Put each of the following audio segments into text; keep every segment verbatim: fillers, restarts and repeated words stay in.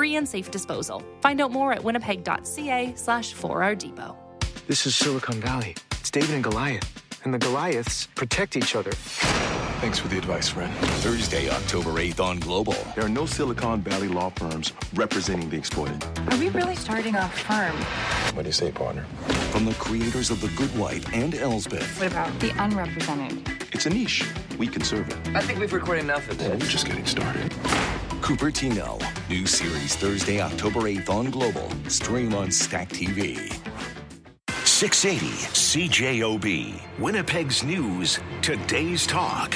free and safe disposal. Find out more at winnipeg.ca slash 4R Depot. This is Silicon Valley. It's David and Goliath. And the Goliaths protect each other. Thanks for the advice, friend. Thursday, October eighth on Global. There are no Silicon Valley law firms representing the exploited. Are we really starting a firm? What do you say, partner? From the creators of The Good Wife and Elsbeth. What about the unrepresented? It's a niche. We can serve it. I think we've recorded enough of this. Yeah, we're just getting started. Cupertino. New series Thursday, October eighth on Global. Stream on Stack T V. six eighty C J O B. Winnipeg's News. Today's Talk.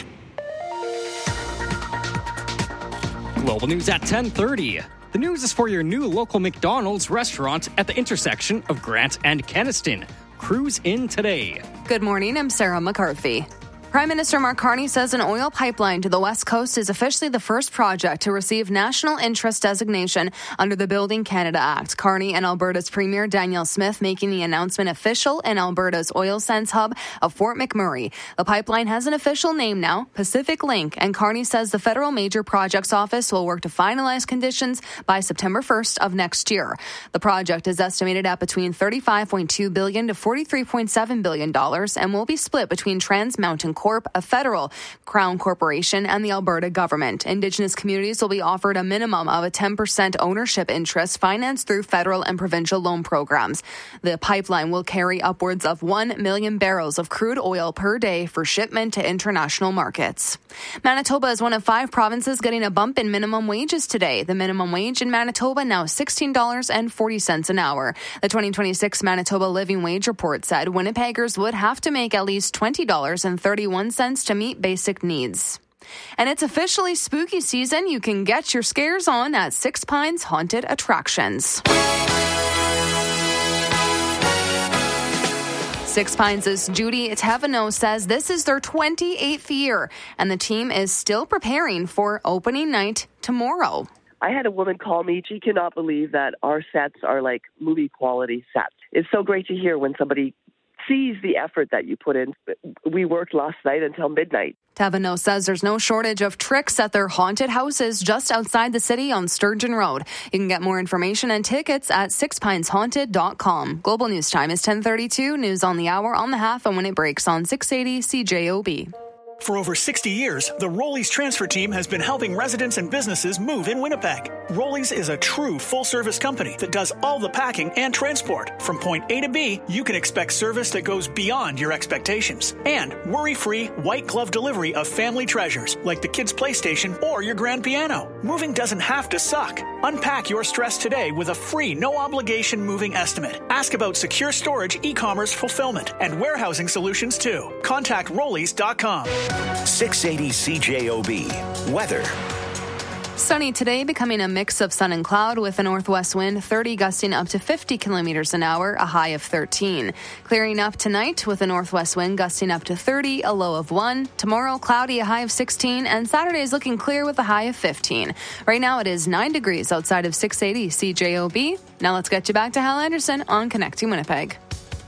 Global News at ten thirty. The news is for your new local McDonald's restaurant at the intersection of Grant and Kenaston. Cruise in today. Good morning, I'm Sarah McCarthy. Prime Minister Mark Carney says an oil pipeline to the West Coast is officially the first project to receive national interest designation under the Building Canada Act. Carney and Alberta's Premier Danielle Smith making the announcement official in Alberta's oil sands hub of Fort McMurray. The pipeline has an official name now, Pacific Link, and Carney says the Federal Major Projects Office will work to finalize conditions by September first of next year. The project is estimated at between thirty-five point two billion dollars to forty-three point seven billion dollars and will be split between Trans Mountain Corp, a federal Crown corporation, and the Alberta government. Indigenous communities will be offered a minimum of a ten percent ownership interest financed through federal and provincial loan programs. The pipeline will carry upwards of one million barrels of crude oil per day for shipment to international markets. Manitoba is one of five provinces getting a bump in minimum wages today. The minimum wage in Manitoba now sixteen dollars and forty cents an hour. The twenty twenty-six Manitoba Living Wage Report said Winnipeggers would have to make at least twenty dollars and thirty-one cents to meet basic needs. And it's officially spooky season. You can get your scares on at Six Pines Haunted Attractions. Six Pines' Judy Taveneau says this is their twenty-eighth year, and the team is still preparing for opening night tomorrow. I had a woman call me. She cannot believe that our sets are like movie quality sets. It's so great to hear when somebody sees the effort that you put in. We worked last night until midnight. Taveneau says there's no shortage of tricks at their haunted houses just outside the city on Sturgeon Road. You can get more information and tickets at six pines haunted dot com. Global News Time is ten thirty-two. News on the hour, on the half, and when it breaks on six eighty C J O B. For over sixty years, the Rollies transfer team has been helping residents and businesses move in Winnipeg. Rollies is a true full-service company that does all the packing and transport. From point A to B, you can expect service that goes beyond your expectations. And worry-free, white-glove delivery of family treasures like the kids' PlayStation or your grand piano. Moving doesn't have to suck. Unpack your stress today with a free, no-obligation moving estimate. Ask about secure storage, e-commerce fulfillment, and warehousing solutions, too. Contact rollies dot com. six eighty C J O B. Weather. Sunny today, becoming a mix of sun and cloud with a northwest wind thirty gusting up to fifty kilometers an hour, a high of thirteen. Clearing up tonight with a northwest wind gusting up to thirty, a low of one. Tomorrow, cloudy, a high of sixteen, and Saturday is looking clear with a high of fifteen. Right now, it is nine degrees outside of six eighty C J O B. Now let's get you back to Hal Anderson on Connecting Winnipeg.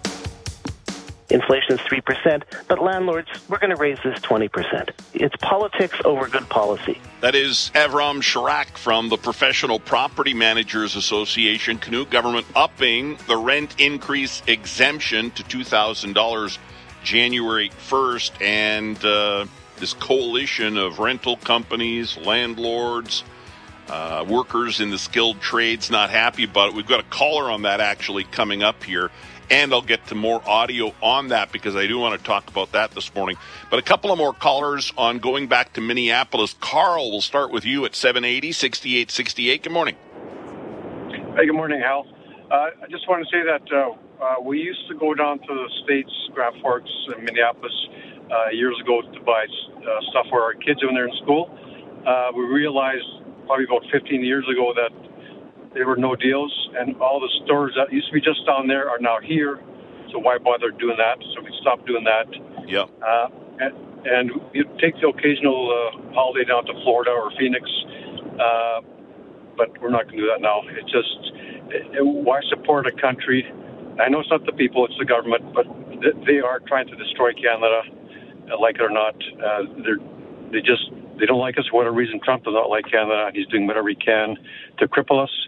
Inflation is three percent, but landlords, we're going to raise this twenty percent. It's politics over good policy. That is Avram Sharak from the Professional Property Managers Association. Canute government upping the rent increase exemption to two thousand dollars January first. And uh, this coalition of rental companies, landlords, uh, workers in the skilled trades not happy about it. We've got a caller on that actually coming up here. And I'll get to more audio on that because I do want to talk about that this morning. But a couple of more callers on going back to Minneapolis. Carl, we'll start with you at seven eighty, sixty-eight sixty-eight. Good morning. Hey, good morning, Hal. Uh, I just want to say that uh, uh, we used to go down to the States, Grand Forks, and Minneapolis uh, years ago to buy uh, stuff for our kids when they're in school. Uh, we realized probably about fifteen years ago that there were no deals, and all the stores that used to be just down there are now here. So why bother doing that? So we stopped doing that. Yep. Uh, and, and you take the occasional uh, holiday down to Florida or Phoenix, uh, but we're not going to do that now. It's just, it, why support a country? I know it's not the people, it's the government, but th- they are trying to destroy Canada, uh, like it or not. Uh, they're, they just, they don't like us for whatever reason. Trump does not like Canada. He's doing whatever he can to cripple us.